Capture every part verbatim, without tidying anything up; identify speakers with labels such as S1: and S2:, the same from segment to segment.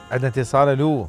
S1: عندنا اتصال. له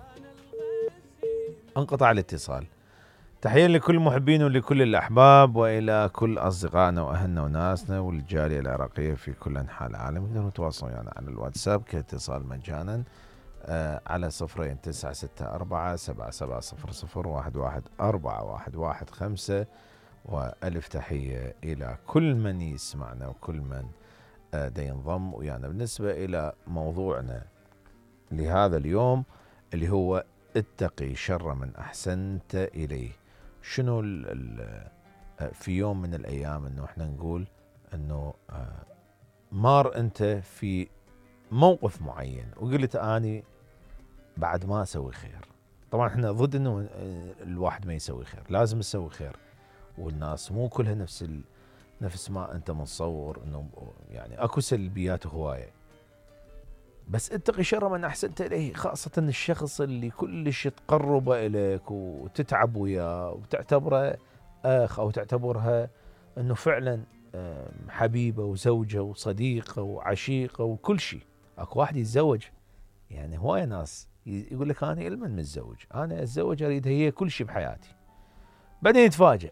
S1: انقطع الاتصال. تحية لكل المحبين ولكل الأحباب وإلى كل أصدقائنا وأهلنا وناسنا والجالية العراقية في كل أنحاء العالم. يقدرون يتواصلون يعني على الواتساب كاتصال مجانا آه على صفرين تسعة ستة أربعة سبعة سبعة صفر صفر واحد واحد أربعة واحد واحد خمسة. وألف تحية إلى كل من يسمعنا وكل من آه دا ينضم ويانا. بالنسبة إلى موضوعنا لهذا اليوم اللي هو اتقي شر من أحسنت إليه. شنو ال ال في يوم من الأيام أنه إحنا نقول أنه مار أنت في موقف معين وقلت أني بعد ما أسوي خير. طبعا إحنا ضد أنه الواحد ما يسوي خير، لازم يسوي خير، والناس مو كلها نفس ال نفس ما أنت متصور. أنه يعني أكو سلبيات هواية، بس اتقي شر من أحسنت إليه، خاصة الشخص اللي كلش تقرب إليك وتتعب وياه وتعتبره أخ أو تعتبرها أنه فعلا حبيبة وزوجة وصديقة وعشيقة وكل شيء. أكو واحد يتزوج، يعني هواية ناس يقول لك أنا إلمن متزوج، أنا أتزوج أريد هي كل شيء بحياتي، بعدين يتفاجأ.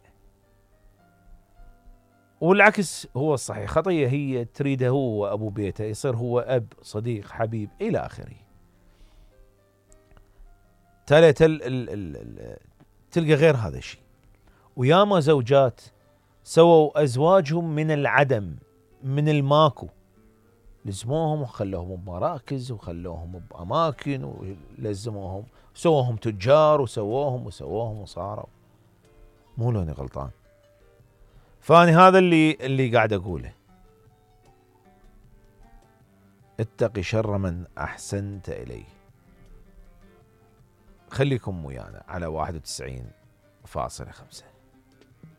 S1: والعكس هو الصحيح، خطية هي تريده هو أبو بيته، يصير هو أب صديق حبيب إلى آخره. تالي تل ال ال ال تلقى غير هذا الشيء. وياما زوجات سووا أزواجهم من العدم، من الماكو، لزموهم وخلوهم بمراكز وخلوهم بأماكن ولزموهم، سووهم تجار وسووهم وسووهم وصاروا. مو لوني غلطان؟ فاني هذا اللي اللي قاعد اقوله، اتقي شر من احسنت اليه. خليكم ويانا على واحد وتسعين فاصلة خمسة.